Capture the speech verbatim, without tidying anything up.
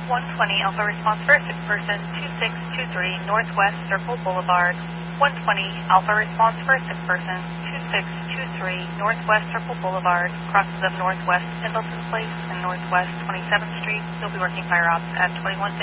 one twenty Alpha response for a sick person, two six two three Northwest Circle Boulevard. one twenty Alpha response for a sick person, two six two three Northwest Circle Boulevard, crosses of Northwest Pendleton Place and Northwest twenty-seventh Street. You'll be working fire ops at twenty-one